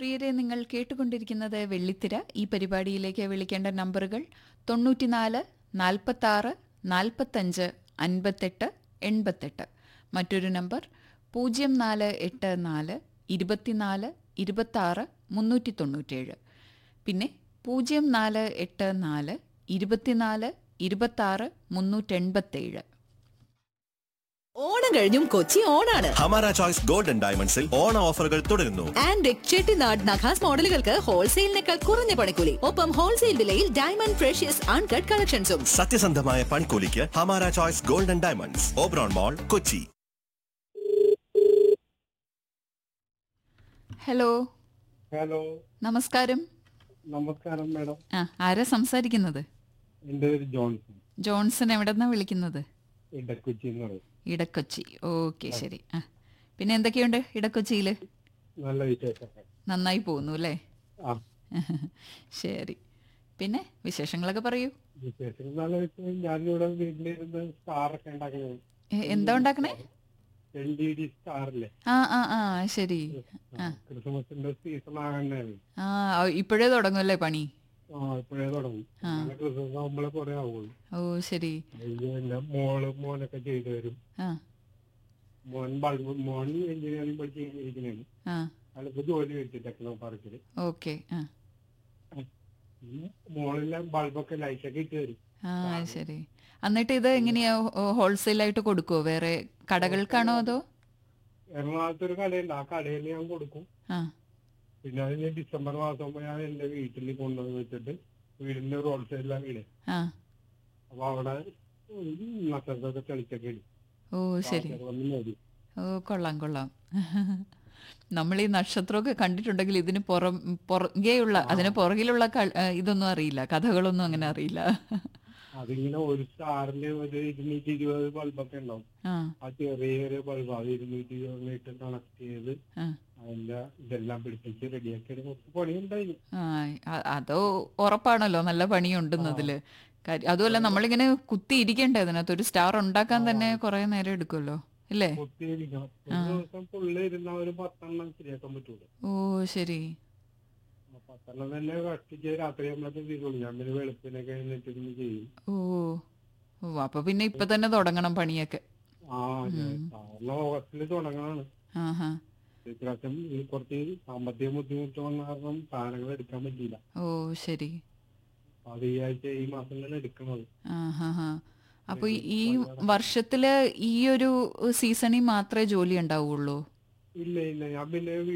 പ്രിയരെ, നിങ്ങൾ കേട്ടുകൊണ്ടിരിക്കുന്നത് വെള്ളിത്തിര. ഈ പരിപാടിയിലേക്ക് വിളിക്കേണ്ട നമ്പറുകൾ 94 46 45 58 88. മറ്റൊരു നമ്പർ 0484 24 26 397. പിന്നെ 0484 24 26 387. ഓണം കഴിഞ്ഞും കൊച്ചി ഓണാണ്. ഹമാര ചോയ്സ് ഗോൾഡൻ ഡയമണ്ട്സിൽ ഓണ ഓഫറുകൾ തുടരുന്നു. ആൻഡ് ചെട്ടിനാട് നഖാസ് മോഡലുകൾക്ക് ഹോൾസെയിലിനേക്കാൾ കുറഞ്ഞ പണിക്കൂലി. ഒപ്പം ഹോൾസെയിൽ വിലയിൽ ഡയമണ്ട് ഫ്രഷ്യസ് അൺകട്ട് കളക്ഷൻസും. സത്യസന്ധമായ പണിക്കൂലിക്ക് Hamara choice golden diamonds, Oberon മോൾ, കൊച്ചി. ഹലോ. ഹലോ, നമസ്കാരം. നമസ്കാരം മാഡം. ആരാ സംസാരിക്കുന്നത്? എൻ്റെ പേര് ജോൺസൺ. ജോൺസൺ എവിടെന്നാ വിളിക്കുന്നത്? ഇടക്കൊച്ചി എന്ന് പറയും. ഇടക്കൊച്ചി. ഓക്കെ, ശരി. പിന്നെ എന്തൊക്കെയുണ്ട് ഇടക്കൊച്ചിയിൽ? നല്ല വിശേഷമൊക്കെ. നന്നായി പോകുന്നു അല്ലേ? ആ, ശരി. പിന്നെ വിശേഷങ്ങളൊക്കെ പറയൂ. വിശേഷം നല്ല വിഷയം. ഞാനിവിടെ വീട്ടിലിരുന്ന് സ്റ്റാറൊക്കെ ഉണ്ടാക്കുന്നത്. എന്താ ഉണ്ടാക്കണേ? LED സ്റ്റാറില്ലേ? ആ ആ ആ ശരി. ക്രിസ്മസിന്റെ സീസൺ ആകണ്ടായിരുന്നു. ഇപ്പോഴേ തുടങ്ങുമല്ലേ പണി? ഇപ്പോഴേ തുടങ്ങും. ക്രിസ്മസ് ആകുമ്പോഴേ കുറെ ആവുള്ളൂ. ഓ ശരി. എന്റെ മോനൊക്കെ ചെയ്തു തരും. മോൻ എഞ്ചിനീയറിംഗ് പഠിച്ച് കഴിഞ്ഞിരിക്കുന്നതാണ്. അതിപ്പോ ജോലി കിട്ടി ടെക്നോ പാർക്കില്. ഓക്കെ. മോളെല്ലാം ബൾബൊക്കെ ലൈറ്റൊക്കെ ഇട്ട് തരും. ശരി. എന്നിട്ട് ഇത് എങ്ങനെയാ ഹോൾസെയിൽ ആയിട്ട് കൊടുക്കുവോ? വേറെ കടകൾക്കാണോ അതോ? എറണാകുളത്തൊരു കടയുണ്ട്, ആ കടയിൽ ഞാൻ കൊടുക്കും. പിന്നെ അതിന് ഡിസംബർ മാസം ഞാൻ എന്റെ വീട്ടിൽ കൊണ്ടുവന്ന് വെച്ചിട്ട്, വീടിന്റെ റോഡ് സൈഡിലാണ് വീട്. അപ്പൊ അവിടെ നക്ഷത്രമൊക്കെ തെളിച്ചൊക്കെ ഇടും. ഓ ശരി. ഓ കൊള്ളാം കൊള്ളാം. നമ്മൾ ഈ നക്ഷത്രമൊക്കെ കണ്ടിട്ടുണ്ടെങ്കിൽ ഇതിന് പുറകെയുള്ള അതിന് പുറകിലുള്ള ഇതൊന്നും അറിയില്ല, കഥകളൊന്നും അങ്ങനെ അറിയില്ല. അതിങ്ങനെ ഒരു സ്റ്റാറിന്റെ ഒരു 220 ബൾബൊക്കെ ഉണ്ടാവും. ആ ചെറിയൊരു ബൾബ് അത് 220 കണക്ട് ചെയ്ത് അതിന്റെ ഇതെല്ലാം പിടിപ്പിച്ച് റെഡിയാക്കി പണിയുണ്ടായി. അതോ ഉറപ്പാണല്ലോ, നല്ല പണിയുണ്ടെന്നതില്. അതുമല്ല, നമ്മളിങ്ങനെ കുത്തി ഇരിക്കണ്ടേ അതിനകത്ത്. ഒരു സ്റ്റാർ ഉണ്ടാക്കാൻ തന്നെ കുറെ നേരം എടുക്കുമല്ലോ അല്ലേ? കുത്തിയിരിക്കണം. ഒരു ദിവസം ഫുള്ള് ഇരുന്ന ഒരു 10 ശരിയാക്കാൻ പറ്റൂല. ഓ ശരി. 10 തന്നെ കഷ്ടിച്ച് രാത്രി നമ്മളൊക്കെ തീരുള്ളൂ. ഞാൻ പിന്നെ വെളുപ്പിനൊക്കെ എഴുന്നേറ്റ് ചെയ്യും. ഓ അപ്പൊ പിന്നെ ഇപ്പൊ തന്നെ തുടങ്ങണം പണിയൊക്കെ. ഓഗസ്റ്റില് തുടങ്ങാണ്. ഇപ്രാവശ്യം കുറച്ച് സാമ്പത്തിക ബുദ്ധിമുട്ട് വന്ന കാരണം സാധനങ്ങൾ എടുക്കാൻ പറ്റിയില്ല. ഓ ശരി. അത് ഈ ആഴ്ച ഈ മാസം തന്നെ എടുക്കണത്. അപ്പൊ ഈ വർഷത്തില് ഈ ഒരു സീസണിൽ മാത്രമേ ജോലി ഉണ്ടാവുള്ളൂ? ഇല്ല, ഞാൻ പിന്നെ